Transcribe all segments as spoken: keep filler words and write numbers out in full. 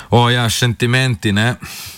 O ja, sentimenti, ne.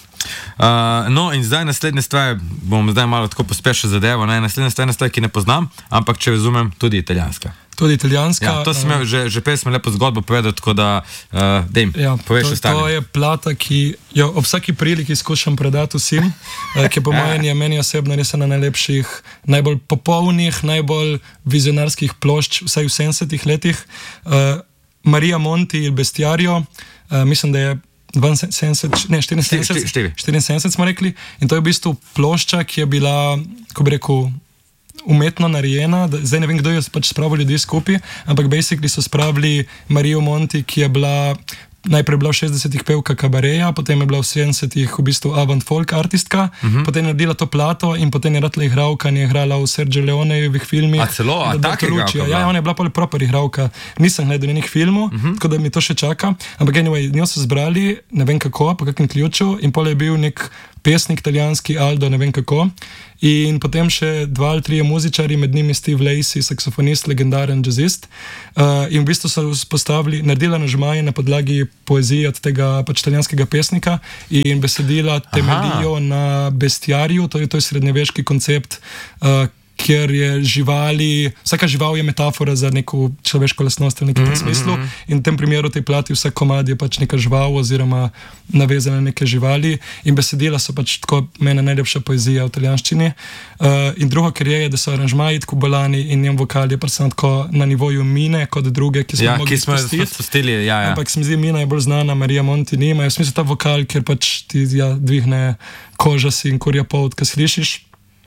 Uh, no in zdaj naslednja stvar, bom zdaj malo tako pospešil zadevo, ne, naslednja stvar, stvar, ki ne poznam, ampak če razumem, tudi italijanska. Tudi italijanska. Ja, to sem imel, že, že prej smo lepo zgodbo povedal, tako da, uh, dejm, ja, poveš ostali. To je plata, ki jo ob vsaki priliki skušam predati vsem, uh, ki po mojem je meni osebno res ena najlepših, najbolj popolnih, najbolj vizionarskih plošč, vsaj v sedemdesetih letih. Uh, Maria Monti il Bestiario, uh, mislim, da je dvainsedemdeset, ne, štiriinsedemdeset, štiriinsedemdeset smo rekli, in to je v bistvu plošča, ki je bila, ko bi rekel, umetno narejena, zdaj ne vem, kdo je pač spravil ljudi skupaj, ampak basically so spravili Marijo Monti, ki je bila, najprej bila v šestdesetih pevka kabareja, potem je bila v sedemdesetih v bistvu avant folk artistka, uh-huh. potem je naredila to plato in potem je ratla igralka in je igrala v Sergio Leonejevih filmih. A celo, a tak igralka? Ja, ona je bila pa proper igralka. Nisem gledal njenih filmov, uh-huh. tako da mi to še čaka, ampak anyway, njo so zbrali, ne vem kako, po kakšnem ključu, in pol je bil nek pesnik italijanski Aldo, ne vem kako, in potem še dva ali trije muzičari, med njimi Steve Lacy, saksofonist, legendaren jazzist, uh, in v bistvu so vzpostavili, naredila nažmaje na podlagi poezije od tega pač italijanskega pesnika in besedila temeljijo Aha. na bestiariju, to je, to je srednjeveški koncept, uh, kjer je živali, vsaka žival je metafora za neko človeško lastnost v nekem mm-hmm. smislu in v tem primeru tej plati vsak komad je pač neka žival oziroma navezana na neke živali in besedila so pač tako mene najlepša poezija v italijanščini. Uh, in drugo, ker je, je, da so aranžmaji tako bolani in njen vokal je pač tako na nivoju Mine kot druge, ki smo ja, mogli spustiti. spustili. Ja, ja. Ampak se mi zdi, Mina je bolj znana, Marija Monti nima. V smislu ta vokal, kjer pač ti ja, dvihne koža si in kurja pot, ko slišiš.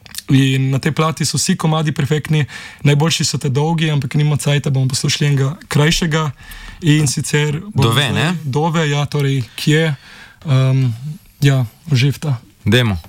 In na tej plati so vsi komadi perfektni, najboljši so te dolgi, ampak nima cajta, bomo poslušali enega krajšega in sicer... Dove, ne? Dove, ja, torej, kje, um, ja, uživta. Demo.